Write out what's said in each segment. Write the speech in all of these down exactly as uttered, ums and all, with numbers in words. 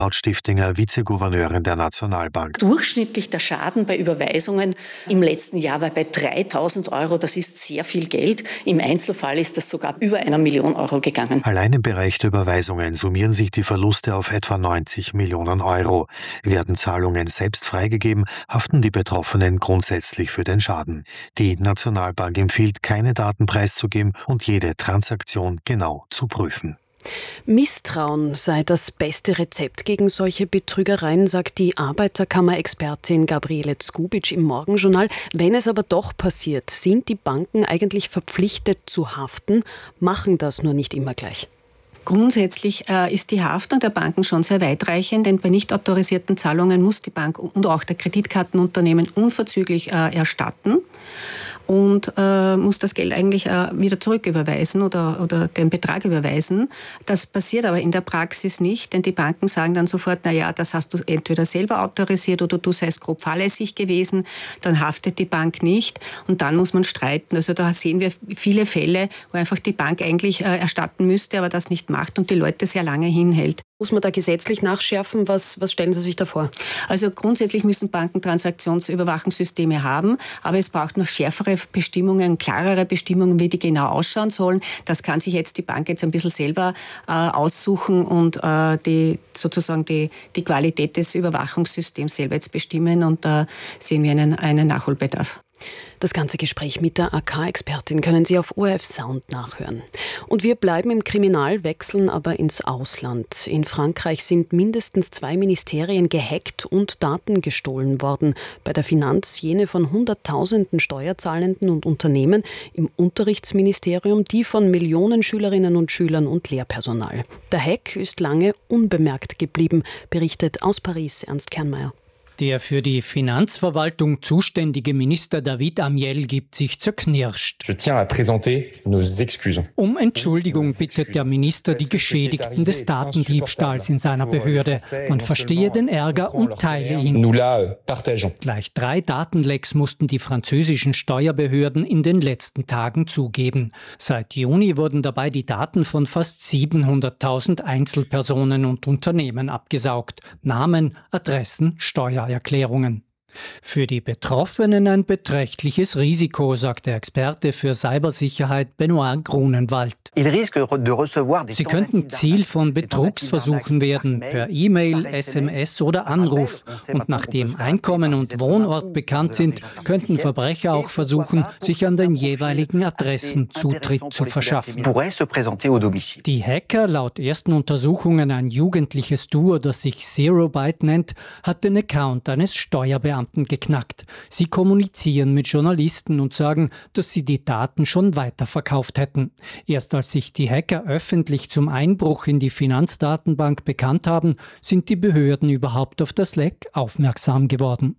Laut Stiftinger Vizegouverneurin der Nationalbank. Durchschnittlich der Schaden bei Überweisungen im letzten Jahr war bei dreitausend Euro. Das ist sehr viel Geld. Im Einzelfall ist das sogar über einer Million Euro gegangen. Allein im Bereich der Überweisungen summieren sich die Verluste auf etwa neunzig Millionen Euro. Werden Zahlungen selbst freigegeben, haften die Betroffenen grundsätzlich für den Schaden. Die Nationalbank empfiehlt, keine Daten preiszugeben und jede Transaktion genau zu prüfen. Misstrauen sei das beste Rezept gegen solche Betrügereien, sagt die Arbeiterkammer-Expertin Gabriele Zgubic im Morgenjournal. Wenn es aber doch passiert, sind die Banken eigentlich verpflichtet zu haften, machen das nur nicht immer gleich. Grundsätzlich äh, ist die Haftung der Banken schon sehr weitreichend, denn bei nicht autorisierten Zahlungen muss die Bank und auch der Kreditkartenunternehmen unverzüglich äh, erstatten und äh, muss das Geld eigentlich äh, wieder zurücküberweisen oder, oder den Betrag überweisen. Das passiert aber in der Praxis nicht, denn die Banken sagen dann sofort, na ja, das hast du entweder selber autorisiert oder du seist grob fahrlässig gewesen, dann haftet die Bank nicht und dann muss man streiten. Also da sehen wir viele Fälle, wo einfach die Bank eigentlich äh, erstatten müsste, aber das nicht macht und die Leute sehr lange hinhält. Muss man da gesetzlich nachschärfen? Was, was stellen Sie sich da vor? Also grundsätzlich müssen Banken Transaktionsüberwachungssysteme haben, aber es braucht noch schärfere Bestimmungen, klarere Bestimmungen, wie die genau ausschauen sollen. Das kann sich jetzt die Bank jetzt ein bisschen selber äh, aussuchen und äh, die, sozusagen die, die Qualität des Überwachungssystems selber jetzt bestimmen und da sehen wir einen, einen Nachholbedarf. Das ganze Gespräch mit der A K-Expertin können Sie auf O R F Sound nachhören. Und wir bleiben im Kriminal, wechseln aber ins Ausland. In Frankreich sind mindestens zwei Ministerien gehackt und Daten gestohlen worden. Bei der Finanz jene von Hunderttausenden Steuerzahlenden und Unternehmen, im Unterrichtsministerium die von Millionen Schülerinnen und Schülern und Lehrpersonal. Der Hack ist lange unbemerkt geblieben, berichtet aus Paris Ernst Kernmeier. Der für die Finanzverwaltung zuständige Minister David Amiel gibt sich zerknirscht. Je tiens à présenter nos excuses. Um Entschuldigung bittet der Minister die Geschädigten des Datendiebstahls in seiner Behörde. Man verstehe den Ärger und teile ihn. Nous la partageons. Gleich drei Datenlecks mussten die französischen Steuerbehörden in den letzten Tagen zugeben. Seit Juni wurden dabei die Daten von fast siebenhunderttausend Einzelpersonen und Unternehmen abgesaugt. Namen, Adressen, Steuererklärungen. Für die Betroffenen ein beträchtliches Risiko, sagt der Experte für Cybersicherheit Benoit Grunenwald. Sie könnten Ziel von Betrugsversuchen werden, per E-Mail, S M S oder Anruf. Und nachdem Einkommen und Wohnort bekannt sind, könnten Verbrecher auch versuchen, sich an den jeweiligen Adressen Zutritt zu verschaffen. Die Hacker, laut ersten Untersuchungen ein jugendliches Duo, das sich Zero Byte nennt, hat den Account eines Steuerbeamten geknackt. Sie kommunizieren mit Journalisten und sagen, dass sie die Daten schon weiterverkauft hätten. Erst als sich die Hacker öffentlich zum Einbruch in die Finanzdatenbank bekannt haben, sind die Behörden überhaupt auf das Leck aufmerksam geworden.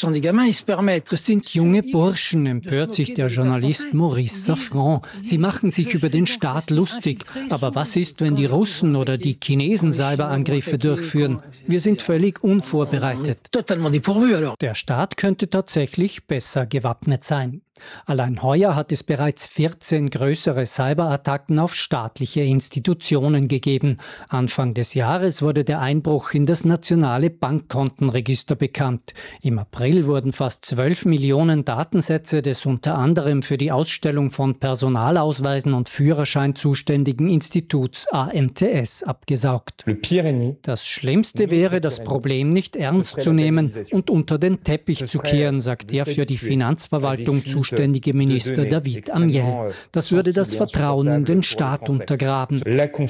Das sind junge Burschen, empört sich der Journalist Maurice Safran. Sie machen sich über den Staat lustig. Aber was ist, wenn die Russen oder die Chinesen Cyberangriffe durchführen? Wir sind völlig unvorbereitet. Der Staat könnte tatsächlich besser gewappnet sein. Allein heuer hat es bereits vierzehn größere Cyberattacken auf staatliche Institutionen gegeben. Anfang des Jahres wurde der Einbruch in das nationale Bankkontenregister bekannt. Im April wurden fast zwölf Millionen Datensätze des unter anderem für die Ausstellung von Personalausweisen und Führerschein zuständigen Instituts A M T S abgesaugt. Das Schlimmste wäre, das Problem nicht ernst zu nehmen und unter den Teppich zu kehren, sagt der für die Finanzverwaltung zuständige zuständige Minister David Amiel. Das würde das Vertrauen in den Staat untergraben.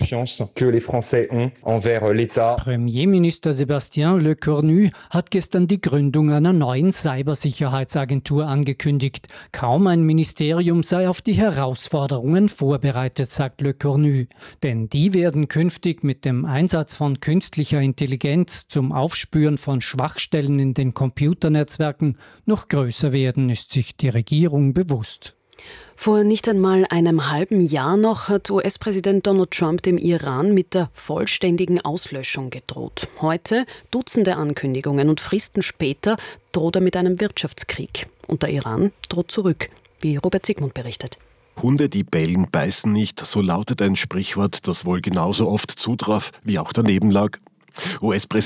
Premierminister Sébastien Lecornu hat gestern die Gründung einer neuen Cybersicherheitsagentur angekündigt. Kaum ein Ministerium sei auf die Herausforderungen vorbereitet, sagt Lecornu. Denn die werden künftig mit dem Einsatz von künstlicher Intelligenz zum Aufspüren von Schwachstellen in den Computernetzwerken noch größer werden, ist sich die Regierung bewusst. Vor nicht einmal einem halben Jahr noch hat U S-Präsident Donald Trump dem Iran mit der vollständigen Auslöschung gedroht. Heute, Dutzende Ankündigungen und Fristen später, droht er mit einem Wirtschaftskrieg. Und der Iran droht zurück, wie Robert Sigmund berichtet. Hunde, die bellen, beißen nicht, so lautet ein Sprichwort, das wohl genauso oft zutraf, wie auch daneben lag. U S-Präsident